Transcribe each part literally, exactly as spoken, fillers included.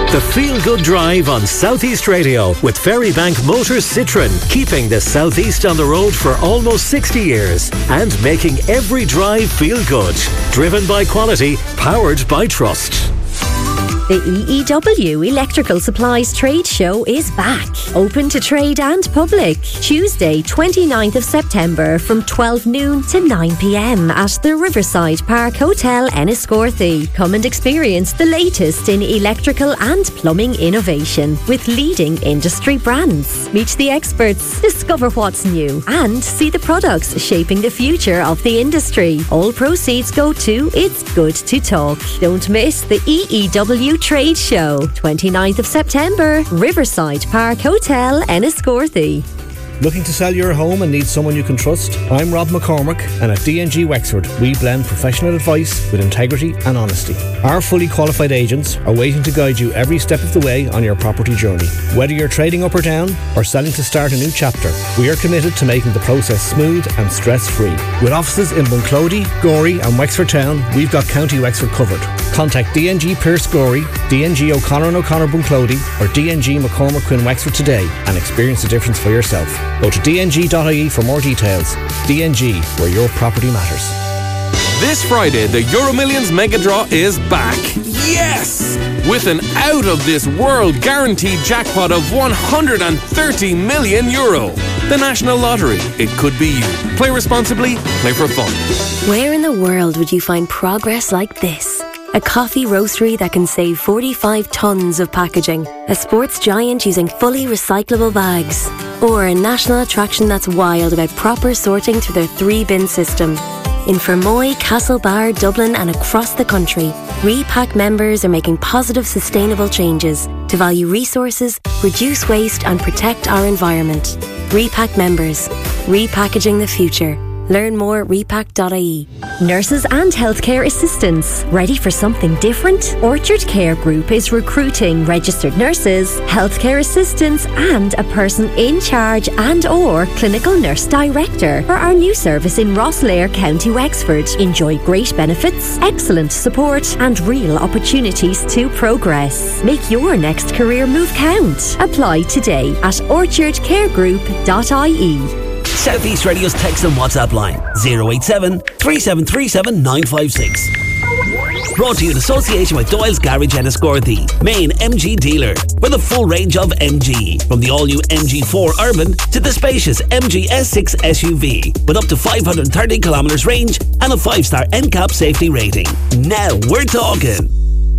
The Feel Good Drive on South East Radio with Ferrybank Motors Citroën, keeping the South East on the road for almost sixty years and making every drive feel good. Driven by quality, powered by trust. The E E W Electrical Supplies Trade Show is back. Open to trade and public. Tuesday, twenty-ninth of September from twelve noon to nine p.m. at the Riverside Park Hotel, Enniscorthy. Come and experience the latest in electrical and plumbing innovation with leading industry brands. Meet the experts, discover what's new and see the products shaping the future of the industry. All proceeds go to It's Good to Talk. Don't miss the E E W Trade Show, twenty-ninth of September, Riverside Park Hotel, Enniscorthy. Looking to sell your home and need someone you can trust? I'm Rob McCormick, and at D and G Wexford we blend professional advice with integrity and honesty. Our fully qualified agents are waiting to guide you every step of the way on your property journey. Whether you're trading up or down or selling to start a new chapter, we are committed to making the process smooth and stress-free. With offices in Bunclody, Gorey and Wexford Town, we've got County Wexford covered. Contact D N G Pierce Gorey, D N G O'Connor and O'Connor Bunclody or D N G McCormick Quinn Wexford today and experience the difference for yourself. Go to d n g dot i e for more details. D N G, where your property matters. This Friday, the Euro Millions Mega Draw is back. Yes! With an out-of-this-world guaranteed jackpot of one hundred thirty million euro. The National Lottery. It could be you. Play responsibly. Play for fun. Where in the world would you find progress like this? A coffee roastery that can save forty-five tonnes of packaging. A sports giant using fully recyclable bags. Or a national attraction that's wild about proper sorting through their three-bin system. In Fermoy, Castlebar, Dublin and across the country, Repack members are making positive, sustainable changes to value resources, reduce waste and protect our environment. Repack members. Repackaging the future. Learn more at repack dot i e. Nurses and healthcare assistants. Ready for something different? Orchard Care Group is recruiting registered nurses, healthcare assistants and a person in charge and or clinical nurse director for our new service in Rosslare, County Wexford. Enjoy great benefits, excellent support and real opportunities to progress. Make your next career move count. Apply today at orchard care group dot i e. South East Radio's text and WhatsApp line zero eight seven, three seven three seven, nine five six. Brought to you in association with Doyle's Garage Enniscorthy, main M G dealer, with a full range of M G, from the all-new M G four Urban to the spacious M G S six S U V, with up to five hundred thirty kilometres range and a five-star N C A P safety rating. Now we're talking.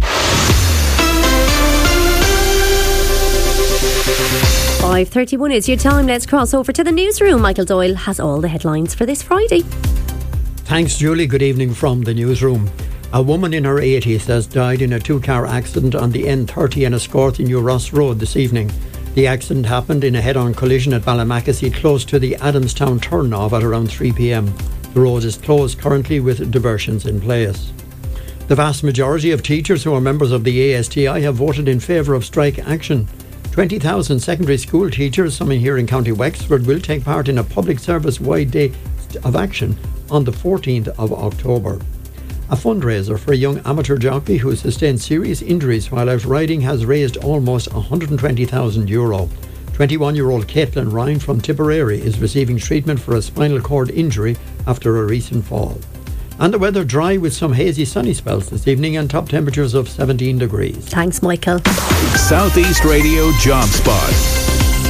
five thirty-one is your time. Let's cross over to the newsroom. Michael Doyle has all the headlines for this Friday. Thanks, Julie. Good evening from the newsroom. A woman in her eighties has died in a two-car accident on the N thirty Enniscorthy New Ross Road this evening. The accident happened in a head-on collision at Ballymackesy, close to the Adamstown turnoff at around three p.m. The road is closed currently with diversions in place. The vast majority of teachers who are members of the A S T I have voted in favour of strike action. twenty thousand secondary school teachers, some here in County Wexford, will take part in a public service-wide day of action on the fourteenth of October. A fundraiser for a young amateur jockey who sustained serious injuries while out riding has raised almost one hundred twenty thousand euro. twenty-one-year-old Caitlin Ryan from Tipperary is receiving treatment for a spinal cord injury after a recent fall. And the weather dry with some hazy sunny spells this evening and top temperatures of seventeen degrees. Thanks, Michael. South East Radio Job Spot.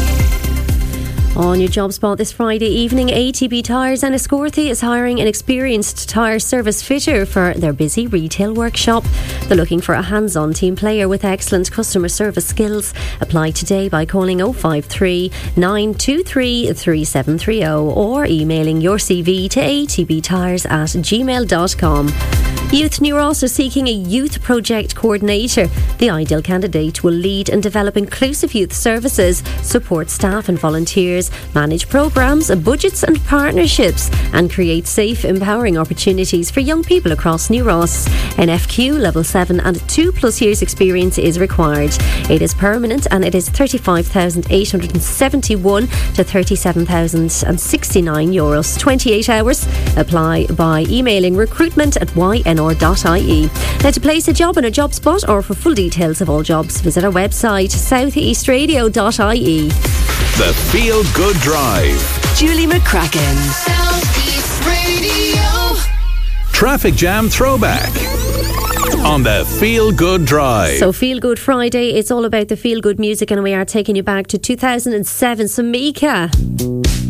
On your job spot this Friday evening, A T B Tyres Enniscorthy is hiring an experienced tyre service fitter for their busy retail workshop. They're looking for a hands-on team player with excellent customer service skills. Apply today by calling oh five three, nine two three, three seven three oh or emailing your C V to atbtyres at gmail dot com. Youth New Ross are seeking a youth project coordinator. The ideal candidate will lead and develop inclusive youth services, support staff and volunteers services, manage programmes, budgets and partnerships, and create safe, empowering opportunities for young people across New Ross. N F Q Level seven and two plus years experience is required. It is permanent and it is thirty-five thousand eight hundred seventy-one to thirty-seven thousand sixty-nine euros. twenty-eight hours. Apply by emailing recruitment at y n r dot i e. Now, to place a job in a job spot or for full details of all jobs, visit our website south east radio dot i e. The Feel Good Drive. Julie McCracken. South East Radio. Traffic jam throwback on the Feel Good Drive. So Feel Good Friday, it's all about the feel good music, and we are taking you back to two thousand seven. So Mika.